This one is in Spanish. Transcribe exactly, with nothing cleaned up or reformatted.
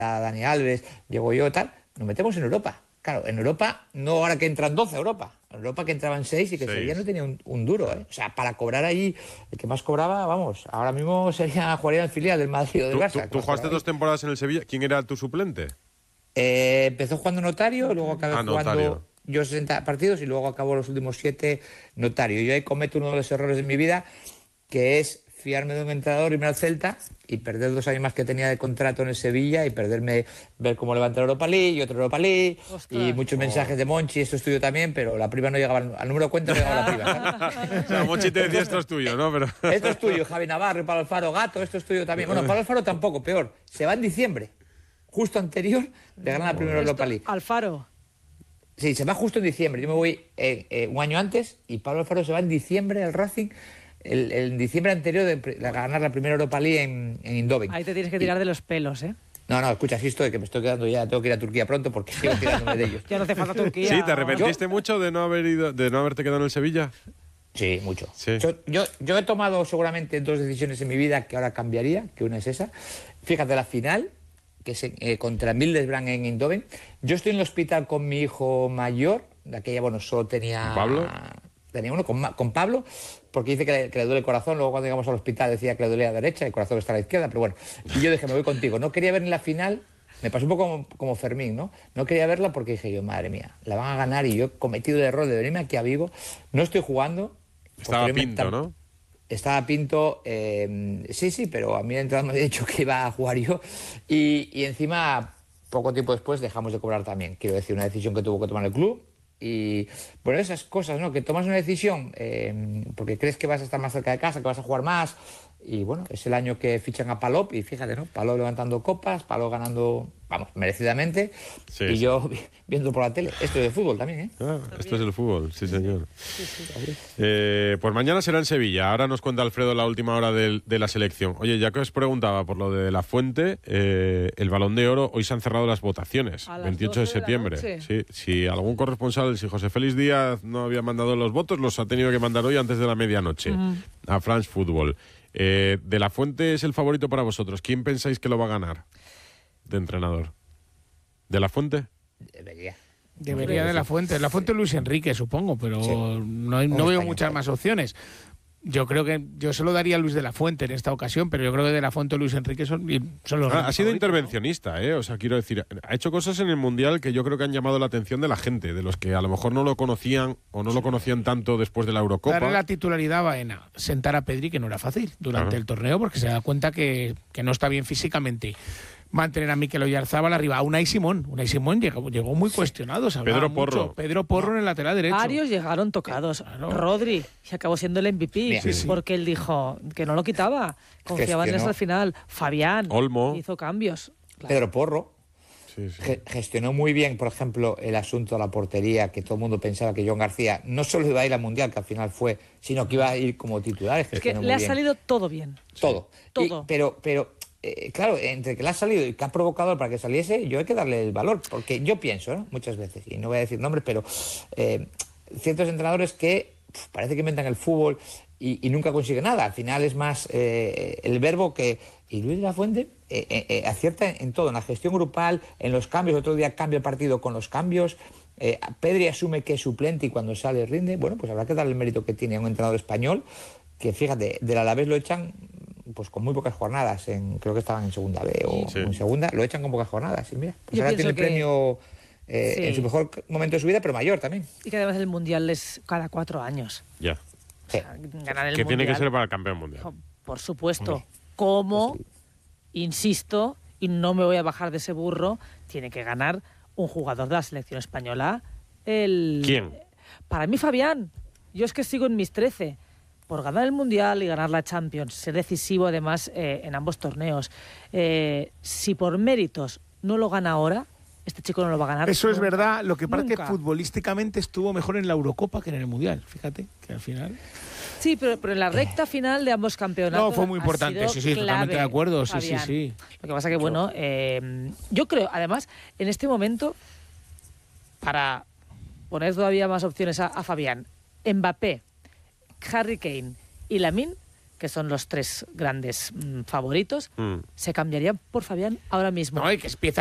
Dani Alves, llego yo, tal, nos metemos en Europa. Claro, en Europa, no ahora que entran doce a Europa, en Europa que entraban seis y que Sevilla no tenía un, un duro, ¿eh? O sea, para cobrar ahí, el que más cobraba, vamos, ahora mismo sería jugaría en el filial del Madrid o del ¿Tú, Barça. tú, tú jugaste dos temporadas en el Sevilla? ¿Quién era tu suplente? Eh, empezó jugando Notario, luego acabé ah, jugando notario. yo sesenta partidos y luego acabó los últimos siete Notario. Yo ahí cometo uno de los errores de mi vida, que es fiarme de un entrenador, irme al Celta y perder dos años más que tenía de contrato en el Sevilla y perderme, ver cómo levantar Europa League y otra Europa League. ¡Ostras! Y muchos oh. mensajes de Monchi, esto es tuyo también, pero la prima no llegaba, al número de cuenta no llegaba la prima, ¿sabes? O sea, Monchi te decía esto es tuyo, ¿no? Pero... Esto es tuyo, Javi Navarro, Pablo Alfaro, Gato, esto es tuyo también. Bueno, Pablo Alfaro tampoco, peor, se va en diciembre, justo anterior de ganar la primera Europa League. Alfaro. Sí, se va justo en diciembre, yo me voy eh, eh, un año antes y Pablo Alfaro se va en diciembre al Racing. El, el diciembre anterior de, de ganar la primera Europa League en, en Eindhoven. Ahí te tienes que tirar y... de los pelos, ¿eh? No, no, escucha, sí estoy, que me estoy quedando ya, tengo que ir a Turquía pronto porque sigo tirándome de ellos. Ya no hace falta Turquía. ¿Sí? ¿Te arrepentiste yo... mucho de no haber ido, de no haberte quedado en el Sevilla? Sí, mucho. Sí. Yo, yo, yo he tomado seguramente dos decisiones en mi vida que ahora cambiaría, que una es esa. Fíjate, la final, que es eh, contra Middlesbrough en Eindhoven. Yo estoy en el hospital con mi hijo mayor, de aquella, bueno, solo tenía... ¿Pablo? Tenía uno con, con Pablo, porque dice que le, que le duele el corazón. Luego cuando llegamos al hospital decía que le dolía a la derecha, el corazón está a la izquierda, pero bueno. Y yo dije, me voy contigo. No quería ver ni la final, me pasó un poco como, como Fermín, ¿no? No quería verla porque dije yo, madre mía, la van a ganar y yo he cometido el error de venirme aquí a Vigo. No estoy jugando. Estaba Pinto, ¿no? Estaba Pinto, eh, sí, sí, pero a mí el entrenador me había dicho que iba a jugar yo. Y, y encima, poco tiempo después, dejamos de cobrar también. Quiero decir, una decisión que tuvo que tomar el club. Y bueno, esas cosas, ¿no? Que tomas una decisión eh, porque crees que vas a estar más cerca de casa, que vas a jugar más. Y bueno, es el año que fichan a Palop y fíjate, ¿no? Palop levantando copas, Palop ganando, vamos, merecidamente. Sí, y sí. yo viendo por la tele. Esto es de fútbol también, ¿eh? Ah, esto es el fútbol, sí, señor. Sí, sí. Eh, pues mañana será en Sevilla. Ahora nos cuenta Alfredo la última hora de, de la selección. Oye, ya que os preguntaba por lo de La Fuente, eh, el Balón de Oro, hoy se han cerrado las votaciones, veintiocho de septiembre. De sí, si algún corresponsal, si José Félix Díaz no había mandado los votos, los ha tenido que mandar hoy antes de la medianoche uh-huh. a France Football. Eh, de La Fuente es el favorito para vosotros. ¿Quién pensáis que lo va a ganar de entrenador? ¿De La Fuente? Debería. Debería de La Fuente. La Fuente Luis Enrique, supongo, pero sí. no, no veo muchas más opciones. Yo creo que yo se lo daría a Luis de la Fuente en esta ocasión, pero yo creo que de la Fuente o Luis Enrique son, son los ah, ha sido intervencionista, ¿no? ¿eh? O sea, quiero decir, ha hecho cosas en el Mundial que yo creo que han llamado la atención de la gente, de los que a lo mejor no lo conocían o no lo conocían tanto después de la Eurocopa. Darle la titularidad a Baena, sentar a Pedri, que no era fácil durante claro. el torneo, porque se da cuenta que, que no está bien físicamente. Mantener a Mikel Oyarzábal arriba, a Unai Simón. Unai Simón llegó, llegó muy cuestionado. Se Pedro Porro. Mucho. Pedro Porro en el lateral derecho. Varios llegaron tocados. Claro. Rodri, se acabó siendo el M V P, sí, sí. porque él dijo que no lo quitaba. Confiaba en él hasta el final. Fabián Olmo. hizo cambios. Claro. Pedro Porro. Sí, sí. Ge- gestionó muy bien, por ejemplo, el asunto de la portería, que todo el mundo pensaba que John García no solo iba a ir al Mundial, que al final fue, sino que iba a ir como titular. Es que le ha bien. salido todo bien. Todo. Todo. Y, pero... pero Eh, claro, entre que le ha salido y que ha provocado para que saliese, yo hay que darle el valor, porque yo pienso, ¿no? Muchas veces, y no voy a decir nombres, pero eh, ciertos entrenadores que pf, parece que inventan el fútbol y, y nunca consiguen nada. Al final es más eh, el verbo que... Y Luis de la Fuente eh, eh, eh, acierta en todo, en la gestión grupal, en los cambios. Otro día cambia el partido con los cambios. Eh, Pedri asume que es suplente y cuando sale rinde. Bueno, pues habrá que darle el mérito que tiene a un entrenador español, que fíjate, del Alavés lo echan... pues con muy pocas jornadas, en, creo que estaban en segunda B o sí. en segunda, lo echan con pocas jornadas. Y mira, pues ahora tiene el que... premio eh, sí. en su mejor momento de su vida, pero mayor también. Y que además el Mundial es cada cuatro años. Ya. O sea, ganar el que mundial, tiene que ser para el campeón mundial. Por supuesto. Hombre. Como, sí. insisto, y no me voy a bajar de ese burro, tiene que ganar un jugador de la selección española. El... ¿Quién? Para mí, Fabián. Yo es que sigo en mis trece. Por ganar el Mundial y ganar la Champions, ser decisivo además eh, en ambos torneos. Eh, si por méritos no lo gana ahora, este chico no lo va a ganar. Eso nunca. Es verdad, lo que pasa Nunca. es que futbolísticamente estuvo mejor en la Eurocopa que en el Mundial, fíjate, que al final... Sí, pero, pero en la recta final de ambos campeonatos... No, fue muy importante, sí, sí, clave, totalmente de acuerdo, sí, Fabián. sí, sí. Lo que pasa que, bueno, eh, yo creo, además, en este momento, para poner todavía más opciones a, a Fabián, Mbappé, Harry Kane y Lamine que son los tres grandes mm, favoritos, Mm. se cambiarían por Fabián ahora mismo. No, y que es pieza